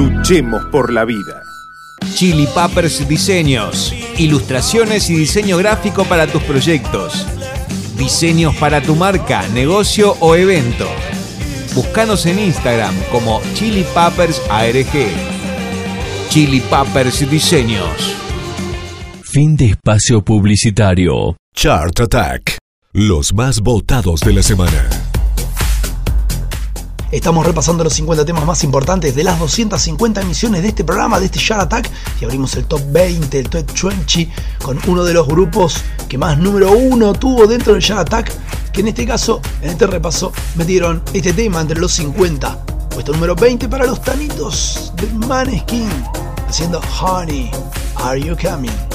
Luchemos por la vida. Chili Peppers Diseños. Ilustraciones y diseño gráfico para tus proyectos. Diseños para tu marca, negocio o evento. Búscanos en Instagram como Chili Peppers ARG. Chili Peppers Diseños. Fin de espacio publicitario. Chart Attack. Los más votados de la semana. Estamos repasando los 50 temas más importantes de las 250 emisiones de este programa, de este Chart Attack, y abrimos el top 20, el top 20, con uno de los grupos que más número 1 tuvo dentro del Chart Attack, que en este caso, en este repaso, metieron este tema entre los 50. Puesto número 20 para los Tanitos de Maneskin, haciendo Honey, Are You Coming?